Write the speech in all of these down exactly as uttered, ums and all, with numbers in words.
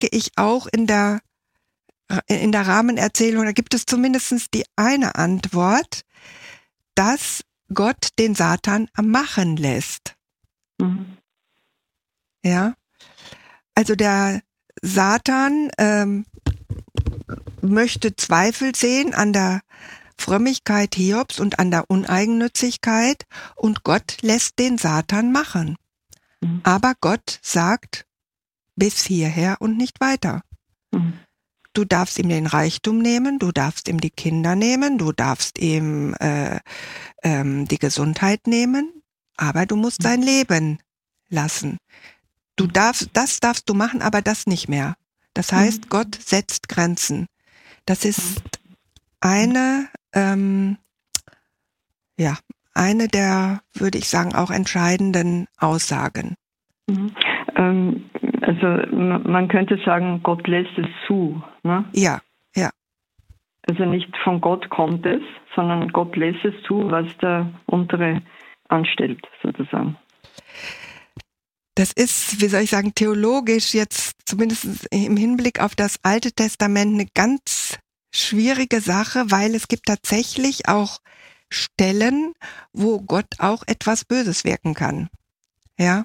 entdecke ich auch in der, in der Rahmenerzählung, da gibt es zumindest die eine Antwort, dass Gott den Satan machen lässt. Mhm. Ja, also der Satan ähm, möchte Zweifel sehen an der Frömmigkeit Hiobs und an der Uneigennützigkeit und Gott lässt den Satan machen. Mhm. Aber Gott sagt, bis hierher und nicht weiter. Mhm. Du darfst ihm den Reichtum nehmen, du darfst ihm die Kinder nehmen, du darfst ihm äh, ähm, die Gesundheit nehmen, aber du musst sein Leben lassen. Du darfst, das darfst du machen, aber das nicht mehr. Das heißt, Gott setzt Grenzen. Das ist eine, ähm, ja, eine der, würde ich sagen, auch entscheidenden Aussagen. Mhm. Ähm, also man könnte sagen, Gott lässt es zu. Ne? Ja, ja. Also nicht von Gott kommt es, sondern Gott lässt es zu, was der Untere anstellt, sozusagen. Das ist, wie soll ich sagen, theologisch jetzt zumindest im Hinblick auf das Alte Testament eine ganz schwierige Sache, weil es gibt tatsächlich auch Stellen, wo Gott auch etwas Böses wirken kann. Ja.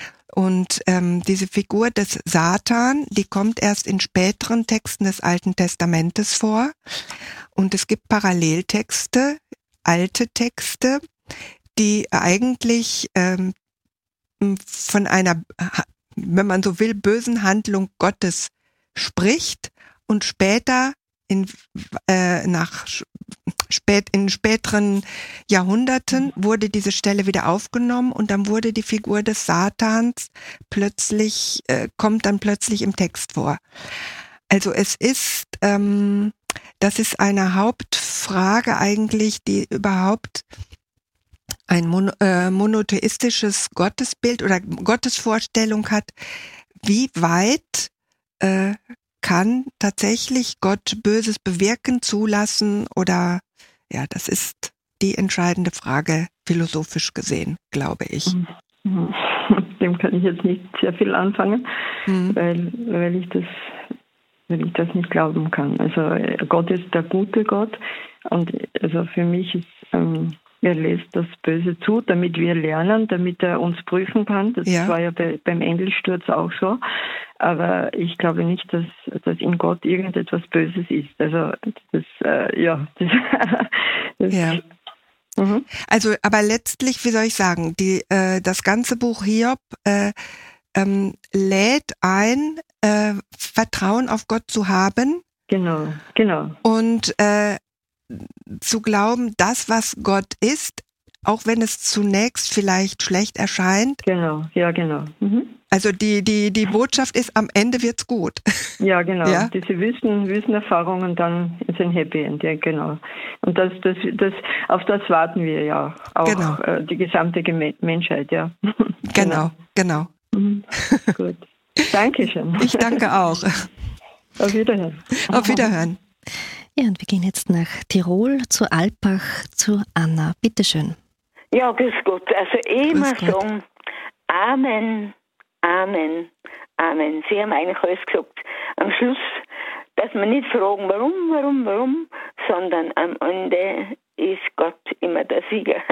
Und ähm, diese Figur des Satan, die kommt erst in späteren Texten des Alten Testamentes vor. Und es gibt Paralleltexte, alte Texte, die eigentlich ähm, von einer, wenn man so will, bösen Handlung Gottes spricht und später in, äh, nach spät, in späteren Jahrhunderten wurde diese Stelle wieder aufgenommen und dann wurde die Figur des Satans plötzlich, äh, kommt dann plötzlich im Text vor. Also es ist, ähm, das ist eine Hauptfrage eigentlich, die überhaupt ein mon- äh, monotheistisches Gottesbild oder Gottesvorstellung hat, wie weit äh, kann tatsächlich Gott Böses bewirken, zulassen oder, ja, das ist die entscheidende Frage, philosophisch gesehen, glaube ich. Mhm. Dem kann ich jetzt nicht sehr viel anfangen, mhm. weil, weil ich das, weil ich das nicht glauben kann. Also Gott ist der gute Gott und also für mich ist ähm, er lässt das Böse zu, damit wir lernen, damit er uns prüfen kann. Das ja. war ja bei, beim Engelsturz auch so. Aber ich glaube nicht, dass, dass in Gott irgendetwas Böses ist. Also das, äh, ja. Das, das, ja. Mhm. Also, aber letztlich, wie soll ich sagen, die, äh, das ganze Buch Hiob äh, ähm, lädt ein, äh, Vertrauen auf Gott zu haben. Genau, genau. Und äh, zu glauben, das, was Gott ist, auch wenn es zunächst vielleicht schlecht erscheint. Genau, ja, genau. Mhm. Also die, die, die Botschaft ist, am Ende wird's gut. Ja, genau. Ja? Diese Wüsten, Wüstenerfahrungen, dann ist ein Happy End, ja, genau. Und das, das, das, auf das warten wir ja. Auch genau. äh, die gesamte Geme- Menschheit, ja. Genau, genau. Mhm. Gut. Dankeschön. Ich danke auch. Auf Wiederhören. Auf Wiederhören. Ja, und wir gehen jetzt nach Tirol, zu Alpbach, zu Anna. Bitteschön. Ja, grüß Gott. Also ich muss sagen, Amen, Amen, Amen. Sie haben eigentlich alles gesagt. Am Schluss, dass wir nicht fragen, warum, warum, warum, sondern am Ende ist Gott immer der Sieger.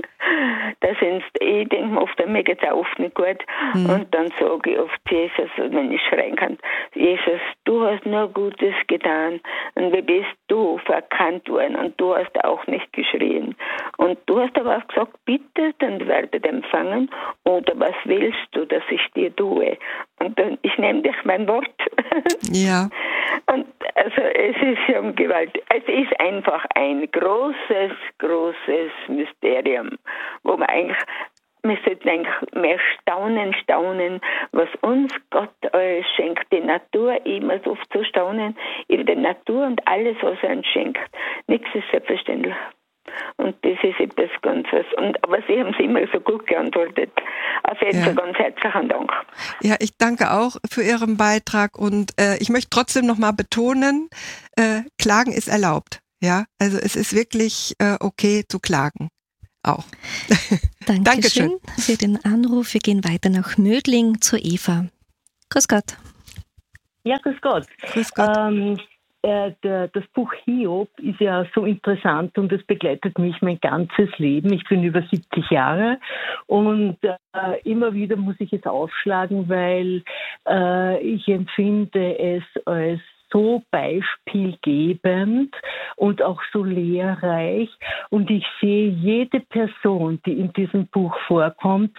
Das ist, ich denke mir oft, mir geht es auch oft nicht gut. Mhm. Und dann sage ich oft, Jesus, wenn ich schreien kann, Jesus, du hast nur Gutes getan und wie bist du verkannt worden und du hast auch nicht geschrien. Und du hast aber auch gesagt, bitte, dann werdet empfangen oder was willst du, dass ich dir tue? Und dann, ich nehme dich mein Wort. Ja. Und also es ist ja gewaltig. Es ist einfach ein großes, großes Mysterium, wo man eigentlich, wir sollten eigentlich mehr staunen, staunen, was uns Gott alles schenkt. Die Natur, ich muss oft so staunen über die Natur und alles, was er uns schenkt. Nichts ist selbstverständlich. Und das ist etwas ganz was. Und, aber Sie haben es immer so gut geantwortet. Auf jeden Fall ja. Ganz herzlichen Dank. Ja, ich danke auch für Ihren Beitrag und äh, ich möchte trotzdem nochmal betonen, äh, Klagen ist erlaubt. Ja, also es ist wirklich äh, okay zu klagen. Auch. Dankeschön, Dankeschön für den Anruf. Wir gehen weiter nach Mödling zu Eva. Grüß Gott. Ja, grüß Gott. Grüß Gott. Ähm, äh, der, das Buch Hiob ist ja so interessant und es begleitet mich mein ganzes Leben. Ich bin über siebzig Jahre und äh, immer wieder muss ich es aufschlagen, weil äh, ich empfinde es als so beispielgebend und auch so lehrreich. Und ich sehe jede Person, die in diesem Buch vorkommt,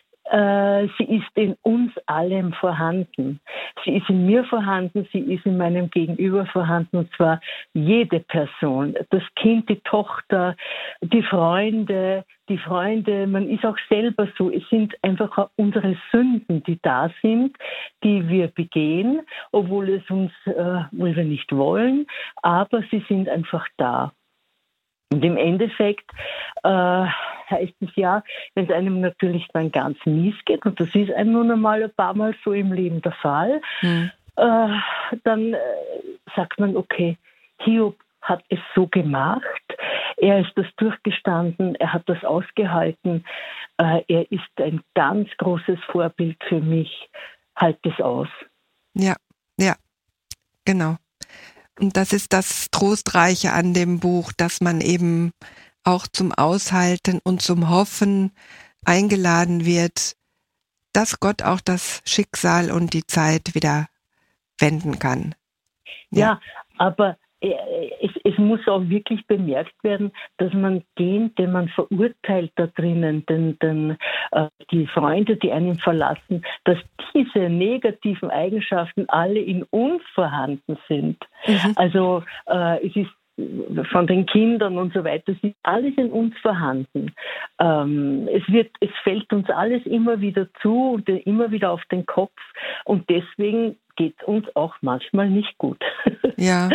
äh, sie ist in uns allem vorhanden. Sie ist in mir vorhanden, sie ist in meinem Gegenüber vorhanden, und zwar jede Person. Das Kind, die Tochter, die Freunde, die Freunde, man ist auch selber so. Es sind einfach auch unsere Sünden, die da sind, die wir begehen, obwohl es uns, äh, obwohl wir nicht wollen, aber sie sind einfach da. Und im Endeffekt äh, heißt es ja, wenn es einem natürlich dann ganz mies geht, und das ist einem nun einmal ein paar Mal so im Leben der Fall, mhm. äh, dann äh, sagt man, okay, Hiob hat es so gemacht, er ist das durchgestanden, er hat das ausgehalten, äh, er ist ein ganz großes Vorbild für mich, halt es aus. Ja, ja, genau. Und das ist das Trostreiche an dem Buch, dass man eben auch zum Aushalten und zum Hoffen eingeladen wird, dass Gott auch das Schicksal und die Zeit wieder wenden kann. Ja, ja, aber es, es muss auch wirklich bemerkt werden, dass man den, den man verurteilt da drinnen, den, den, äh, die Freunde, die einen verlassen, dass diese negativen Eigenschaften alle in uns vorhanden sind. Mhm. Also äh, es ist von den Kindern und so weiter, es ist alles in uns vorhanden. Ähm, es wird, es fällt uns alles immer wieder zu und immer wieder auf den Kopf, und deswegen geht es uns auch manchmal nicht gut. Ja.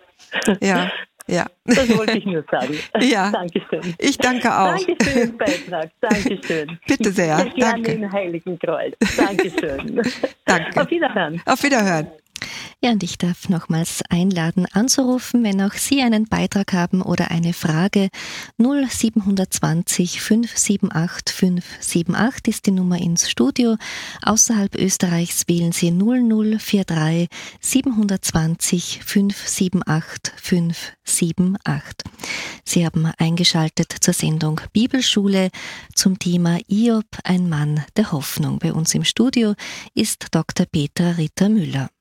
Ja, ja. Das wollte ich nur sagen. Ja. Dankeschön. Ich danke auch. Danke für den Beitrag. Dankeschön. Bitte sehr. Ich gerne danke. in Heiligenkreuz. Dankeschön. Danke. Auf Wiederhören. Auf Wiederhören. Ja, und ich darf nochmals einladen, anzurufen, wenn auch Sie einen Beitrag haben oder eine Frage. null sieben zwei null fünf sieben acht fünf sieben acht ist die Nummer ins Studio. Außerhalb Österreichs wählen Sie null null vier drei sieben zwei null fünf sieben acht fünf sieben acht. Sie haben eingeschaltet zur Sendung Bibelschule zum Thema Hiob, ein Mann der Hoffnung. Bei uns im Studio ist Doktor Petra Ritter-Müller.